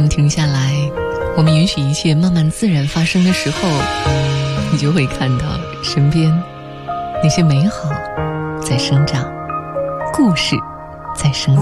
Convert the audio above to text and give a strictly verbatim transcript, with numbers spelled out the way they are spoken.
们停下来，我们允许一切慢慢自然发生的时候，你就会看到身边那些美好在生长，故事在生长。